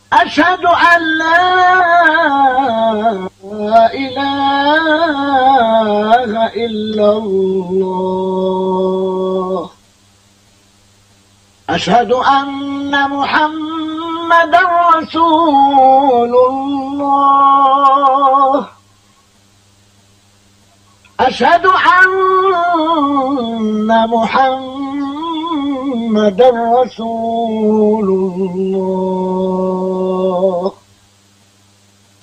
أشهد أن لا إله إلا الله. أشهد أن محمدا رسول الله. أشهد أن محمدا رسول الله.